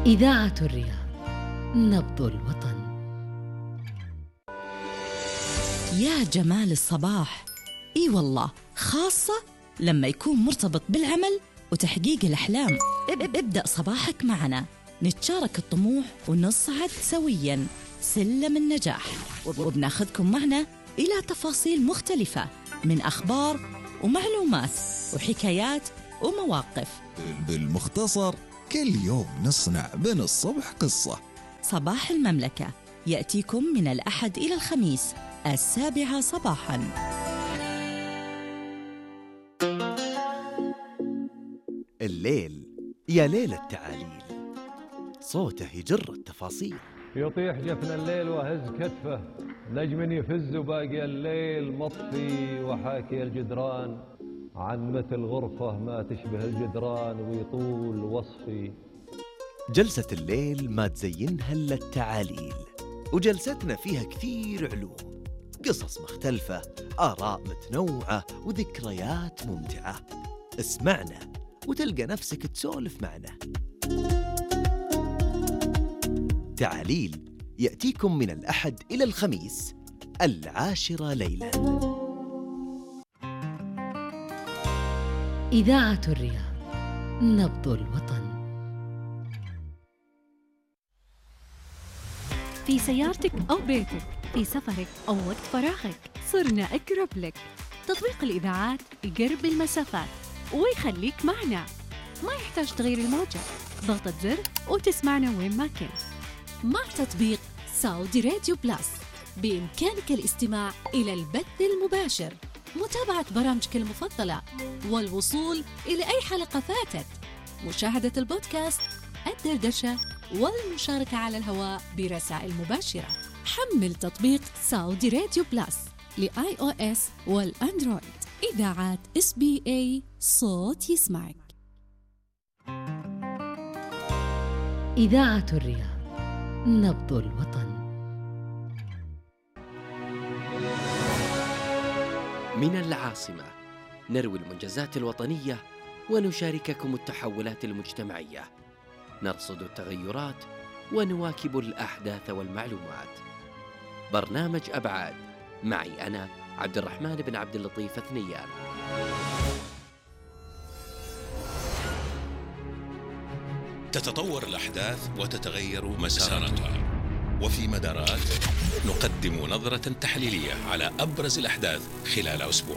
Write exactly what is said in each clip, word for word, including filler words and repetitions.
إذاعة الرياض، نبض الوطن. يا جمال الصباح، إي والله، خاصة لما يكون مرتبط بالعمل وتحقيق الأحلام. ابدأ صباحك معنا، نتشارك الطموح ونصعد سوياً سلم النجاح، وبناخذكم معنا إلى تفاصيل مختلفة من أخبار ومعلومات وحكايات ومواقف. بالمختصر كل يوم نصنع من الصبح قصة. صباح المملكة يأتيكم من الأحد إلى الخميس السابعة صباحاً. الليل يا ليل التعاليل، صوته يجر التفاصيل. يطيح جفن الليل وهز كتفه، نجم يفز وباقي الليل مطفي، وحاكي الجدران عن مثل غرفة ما تشبه الجدران ويطول وصفي. جلسة الليل ما تزينها إلا التعاليل، وجلستنا فيها كثير علوم، قصص مختلفة، آراء متنوعة وذكريات ممتعة. اسمعنا وتلقى نفسك تسولف معنا. تعاليل يأتيكم من الأحد إلى الخميس العاشرة ليلاً. إذاعة الرياض، نبض الوطن. في سيارتك أو بيتك، في سفرك أو وقت فراغك، صرنا أقرب لك. تطبيق الإذاعات يقرب المسافات ويخليك معنا، ما يحتاج تغير الموجة، ضغطة زر وتسمعنا وين ما كنت. مع تطبيق سعودي راديو بلاس بإمكانك الاستماع إلى البث المباشر، متابعة برامجك المفضلة، والوصول إلى أي حلقة فاتت، مشاهدة البودكاست، الدردشة، والمشاركة على الهواء برسائل مباشرة. حمل تطبيق سعودي راديو بلاس لآي أو إس والأندرويد. إذاعات إس بي إيه، صوت يسمعك. إذاعة الرياض، نبض الوطن. من العاصمة نروي المنجزات الوطنية ونشارككم التحولات المجتمعية، نرصد التغيرات ونواكب الأحداث والمعلومات. برنامج أبعاد معي أنا عبد الرحمن بن عبد اللطيف الثنيان. تتطور الأحداث وتتغير مساراتها، وفي مدارات نقدم نظرة تحليلية على أبرز الأحداث خلال أسبوع.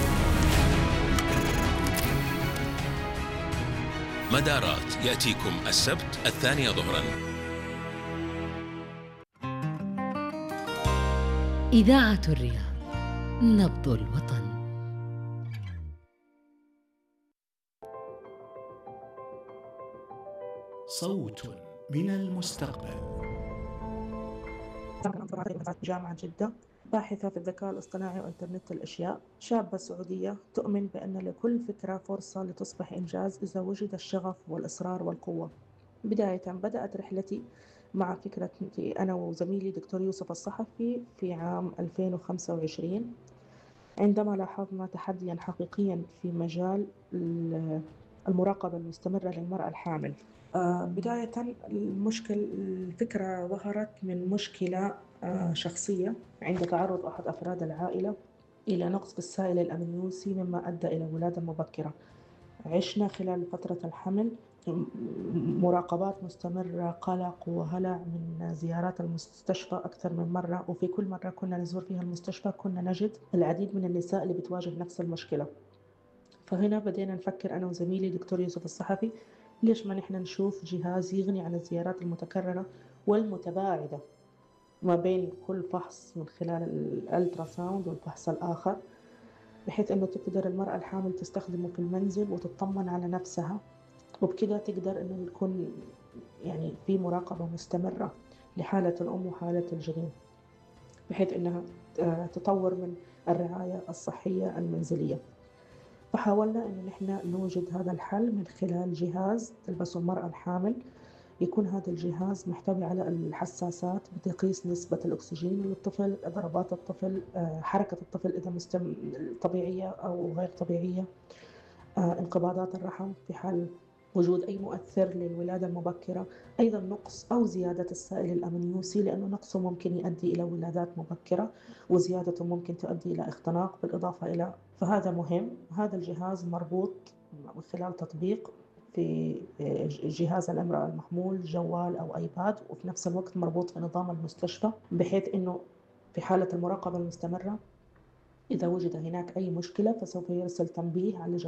مدارات يأتيكم السبت الثانية ظهراً. إذاعة الرياض، نبض الوطن. صوت من المستقبل. جامعة جدة، باحثة في الذكاء الاصطناعي وإنترنت الأشياء، شابة سعودية تؤمن بأن لكل فكرة فرصة لتصبح إنجاز إذا وجد الشغف والإصرار والقوة. بداية بدأت رحلتي مع فكرتي أنا وزميلي دكتور يوسف الصحفي في عام ألفين وخمسة وعشرين، عندما لاحظنا تحدياً حقيقياً في مجال المراقبة المستمرة للمرأة الحامل. آه بداية المشكل الفكرة ظهرت من مشكلة آه شخصية عند تعرض أحد أفراد العائلة إلى نقص في السائل الأمنيوسي، مما أدى إلى ولادة مبكرة. عشنا خلال فترة الحمل مراقبات مستمرة، قلق وهلع من زيارات المستشفى أكثر من مرة، وفي كل مرة كنا نزور فيها المستشفى كنا نجد العديد من النساء اللي بتواجه نفس المشكلة. فهنا بدينا نفكر أنا وزميلي دكتور يوسف الصحفي، ليش ما نحن نشوف جهاز يغني عن الزيارات المتكررة والمتباعدة ما بين كل فحص من خلال الألتراساوند والفحص الآخر، بحيث أنه تقدر المرأة الحامل تستخدمه في المنزل وتطمن على نفسها، وبكده تقدر أنه يكون يعني في مراقبة مستمرة لحالة الأم وحالة الجنين، بحيث أنها تطور من الرعاية الصحية المنزلية. فحاولنا أنه نحن نوجد هذا الحل من خلال جهاز تلبسه المرأة الحامل. يكون هذا الجهاز محتوي على الحساسات بتقيس نسبة الأكسجين للطفل، ضربات الطفل، حركة الطفل إذا مستم... طبيعية أو غير طبيعية، انقباضات الرحم في حال وجود أي مؤثر للولادة المبكرة، أيضا نقص أو زيادة السائل الأمنيوسي لأنه نقصه ممكن يؤدي إلى ولادات مبكرة وزيادته ممكن تؤدي إلى اختناق، بالإضافة إلى فهذا مهم. هذا الجهاز مربوط من خلال تطبيق في جهاز الامرأة المحمول، جوال أو آيباد، وفي نفس الوقت مربوط في نظام المستشفى، بحيث أنه في حالة المراقبة المستمرة إذا وجد هناك أي مشكلة فسوف يرسل تنبيه على